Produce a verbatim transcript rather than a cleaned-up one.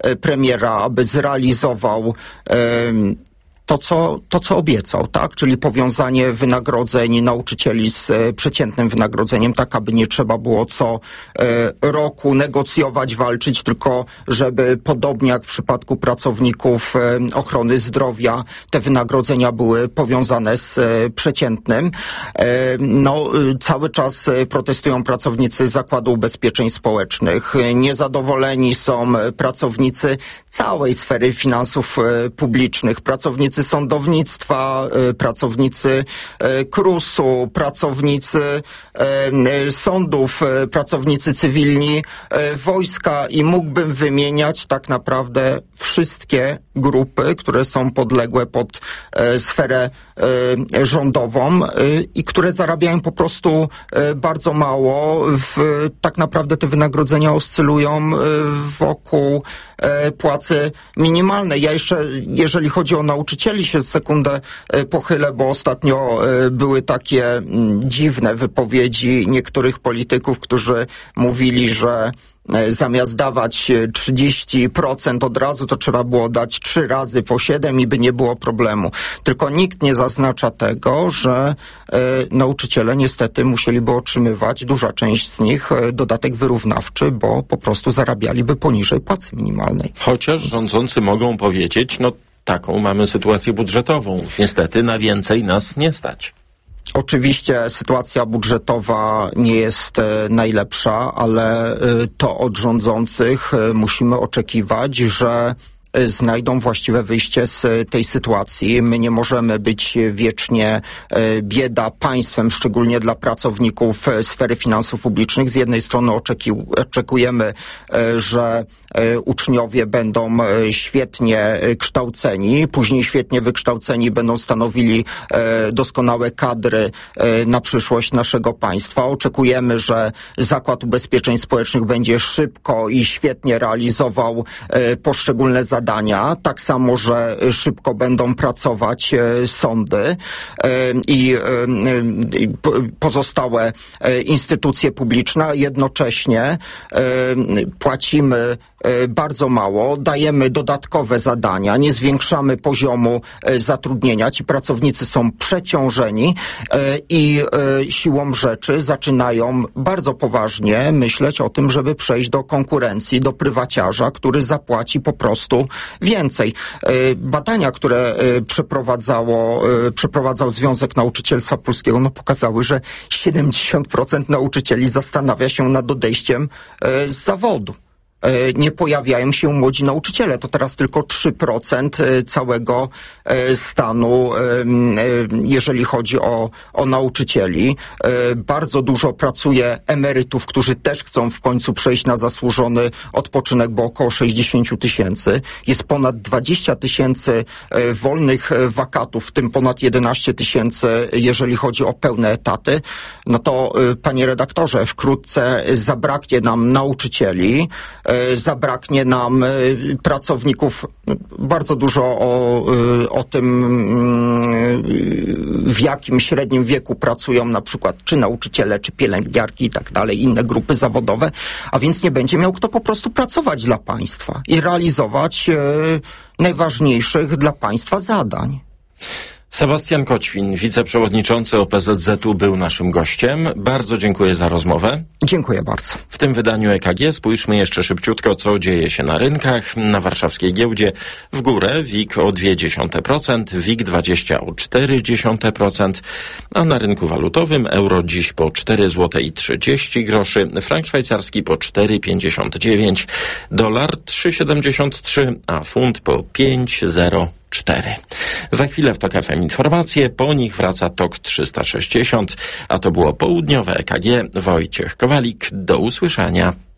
premiera, aby zrealizował To co, to, co obiecał, tak? Czyli powiązanie wynagrodzeń nauczycieli z e, przeciętnym wynagrodzeniem, tak aby nie trzeba było co e, roku negocjować, walczyć, tylko żeby podobnie jak w przypadku pracowników e, ochrony zdrowia te wynagrodzenia były powiązane z e, przeciętnym. E, no, e, cały czas protestują pracownicy Zakładu Ubezpieczeń Społecznych. Niezadowoleni są pracownicy całej sfery finansów e, publicznych, pracownicy sądownictwa, pracownicy KRUS-u, pracownicy sądów, pracownicy cywilni, wojska i mógłbym wymieniać tak naprawdę wszystkie grupy, które są podległe pod sferę rządową i które zarabiają po prostu bardzo mało. W, tak naprawdę te wynagrodzenia oscylują wokół płacy minimalnej. Ja jeszcze, jeżeli chodzi o nauczycieli, się sekundę pochylę, bo ostatnio były takie dziwne wypowiedzi niektórych polityków, którzy mówili, że zamiast dawać trzydzieści procent od razu, to trzeba było dać trzy razy po siedem i by nie było problemu. Tylko nikt nie zaznacza tego, że e, nauczyciele niestety musieliby otrzymywać, duża część z nich, e, dodatek wyrównawczy, bo po prostu zarabialiby poniżej płacy minimalnej. Chociaż rządzący mogą powiedzieć, no taką mamy sytuację budżetową. Niestety na więcej nas nie stać. Oczywiście sytuacja budżetowa nie jest e, najlepsza, ale e, to od rządzących e, musimy oczekiwać, że e, znajdą właściwe wyjście z tej sytuacji. My nie możemy być wiecznie e, bieda państwem, szczególnie dla pracowników e, sfery finansów publicznych. Z jednej strony oczeki- oczekujemy, e, że e, uczniowie będą e, świetnie e, kształceni, później świetnie wykształceni będą stanowili e, doskonałe kadry e, na przyszłość naszego państwa. Oczekujemy, że Zakład Ubezpieczeń Społecznych będzie szybko i świetnie realizował e, poszczególne zadania. Tak samo, że szybko będą pracować e, sądy e, i e, e, pozostałe e, instytucje publiczne. Jednocześnie e, płacimy bardzo mało, dajemy dodatkowe zadania, nie zwiększamy poziomu zatrudnienia, ci pracownicy są przeciążeni i siłą rzeczy zaczynają bardzo poważnie myśleć o tym, żeby przejść do konkurencji, do prywaciarza, który zapłaci po prostu więcej. Badania, które przeprowadzało, przeprowadzał Związek Nauczycielstwa Polskiego, no pokazały, że siedemdziesiąt procent nauczycieli zastanawia się nad odejściem z zawodu. Nie pojawiają się młodzi nauczyciele. To teraz tylko trzy procent całego stanu, jeżeli chodzi o, o nauczycieli. Bardzo dużo pracuje emerytów, którzy też chcą w końcu przejść na zasłużony odpoczynek, bo około sześćdziesiąt tysięcy. Jest ponad dwadzieścia tysięcy wolnych wakatów, w tym ponad jedenaście tysięcy, jeżeli chodzi o pełne etaty. No to, panie redaktorze, wkrótce zabraknie nam nauczycieli, zabraknie nam pracowników. Bardzo dużo o, o tym, w jakim średnim wieku pracują na przykład czy nauczyciele, czy pielęgniarki i tak dalej, inne grupy zawodowe, a więc nie będzie miał kto po prostu pracować dla państwa i realizować e, najważniejszych dla państwa zadań. Sebastian Kotwin, wiceprzewodniczący O P Z Z u, był naszym gościem. Bardzo dziękuję za rozmowę. Dziękuję bardzo. W tym wydaniu E K G spójrzmy jeszcze szybciutko, co dzieje się na rynkach. Na warszawskiej giełdzie w górę W I G o dwa dziesiąte procent, W I G dwadzieścia o cztery dziesiąte procent, a na rynku walutowym euro dziś po cztery złote i trzydzieści groszy, frank szwajcarski po cztery pięćdziesiąt dziewięć, dolar trzy siedemdziesiąt trzy, a funt po pięć zero cztery. Za chwilę w TOK F M informacje, po nich wraca TOK trzysta sześćdziesiąt, a to było południowe E K G. Wojciech Kowalik, do usłyszenia.